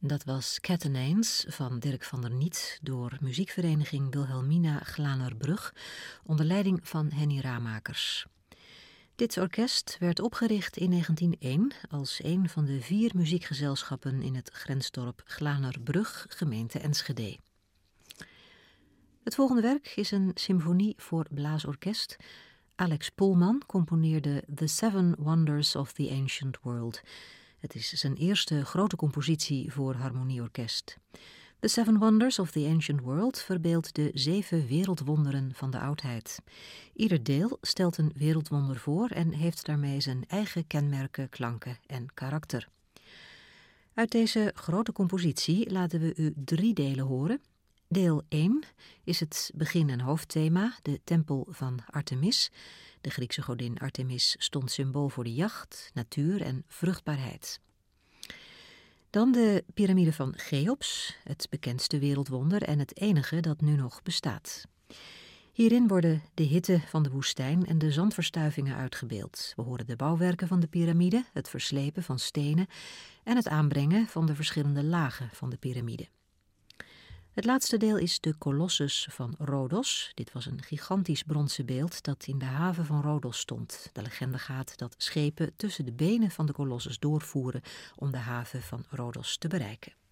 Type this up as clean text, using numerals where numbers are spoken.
Dat was Catenanes van Dirk van der Niet door muziekvereniging Wilhelmina Glanerbrug onder leiding van Henny Ramakers. Dit orkest werd opgericht in 1901 als een van de 4 muziekgezelschappen in het grensdorp Glanerbrug, gemeente Enschede. Het volgende werk is een symfonie voor blaasorkest. Alex Polman componeerde The Seven Wonders of the Ancient World. Het is zijn eerste grote compositie voor harmonieorkest. The Seven Wonders of the Ancient World verbeeldt de 7 wereldwonderen van de oudheid. Ieder deel stelt een wereldwonder voor en heeft daarmee zijn eigen kenmerken, klanken en karakter. Uit deze grote compositie laten we u 3 delen horen. Deel 1 is het begin- en hoofdthema, de tempel van Artemis. De Griekse godin Artemis stond symbool voor de jacht, natuur en vruchtbaarheid. Dan de piramide van Cheops, het bekendste wereldwonder en het enige dat nu nog bestaat. Hierin worden de hitte van de woestijn en de zandverstuivingen uitgebeeld. We horen de bouwwerken van de piramide, het verslepen van stenen en het aanbrengen van de verschillende lagen van de piramide. Het laatste deel is de Colossus van Rhodos. Dit was een gigantisch bronzen beeld dat in de haven van Rhodos stond. De legende gaat dat schepen tussen de benen van de Colossus doorvoeren om de haven van Rhodos te bereiken.